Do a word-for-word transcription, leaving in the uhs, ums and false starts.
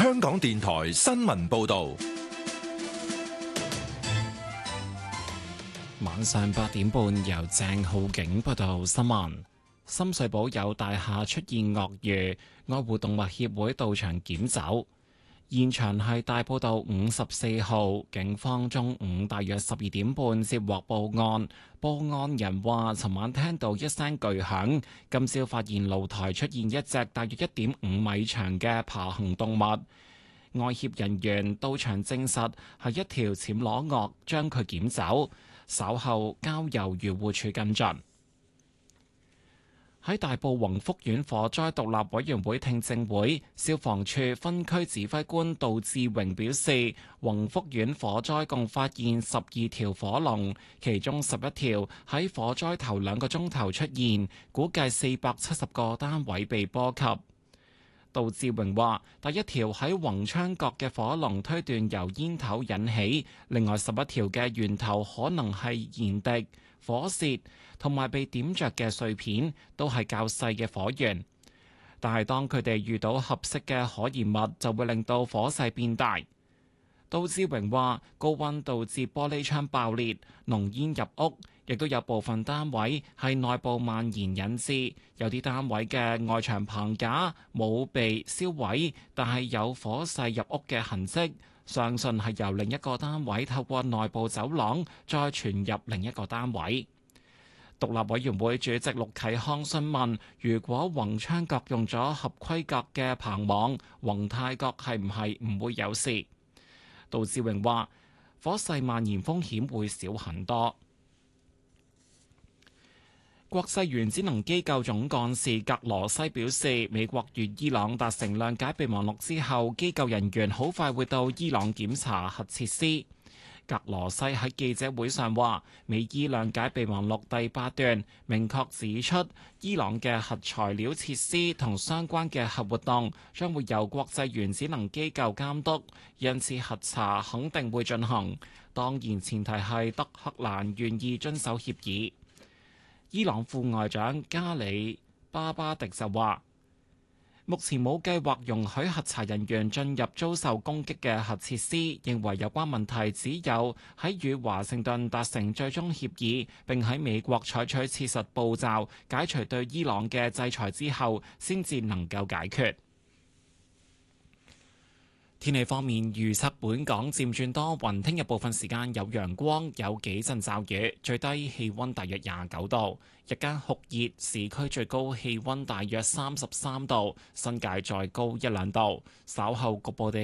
香港電台新聞報道。 晚上八點半，由鄭浩景報道新聞。深水埗有大廈出現鱷魚，愛護動物協會到場檢走。現場係大埔道五十四號，警方中午大約十二點半接獲報案，報案人話尋晚聽到一聲巨響，今朝發現露台出現一隻大約一點五米長嘅爬行動物。愛協人員到場證實係一條暹羅鱷，將佢檢走，稍後交由漁護署跟進。喺大埔宏福苑火災獨立委員會聽證會，消防處分區指揮官杜志榮表示，宏福苑火災共發現十二條火龍，其中十一條喺火災頭兩個鐘頭出現，估計四百七十個單位被波及。杜志榮話：第一條喺宏昌閣嘅火龍推斷由煙頭引起，另外十一條嘅源頭可能係燃滴、火舌同埋被點着嘅碎片，都係較細嘅火源。但係當佢哋遇到合適嘅可燃物，就會令到火勢變大。杜志榮話：高溫導致玻璃窗爆裂，濃煙入屋，亦都有部分單位係內部蔓延引致，有啲單位嘅外牆棚架冇被燒毀，但係有火勢入屋嘅痕跡，相信係由另一個單位透過內部走廊再傳入另一個單位。獨立委員會主席陸啟康詢問：如果宏昌閣用咗合規格嘅棚網，宏泰閣係唔係唔會有事？杜志榮話：火勢蔓延風險會少很多。國際原子能機構總幹事格羅西表示，美國與伊朗達成諒解備忘錄之後，機構人員好快會到伊朗檢查核設施。格羅西喺記者會上話，美伊諒解備忘錄第八段明確指出，伊朗嘅核材料設施同相關嘅核活動將會由國際原子能機構監督，因此核查肯定會進行。當然前提係德黑蘭願意遵守協議。伊朗副外長加里巴巴迪就話，目前冇計劃容許核查人員進入遭受攻擊嘅核設施，認為有關問題只有喺與華盛頓達成最終協議，並喺美國採取切實步驟解除對伊朗嘅制裁之後，先至能夠解決。天氣方面預測，本港漸轉多雲，聽日部分時間有陽光，有幾陣驟雨，最低氣溫大約廿九度，日間酷熱，市區最高氣溫大約三十三度，新界再高一兩度，稍後局部地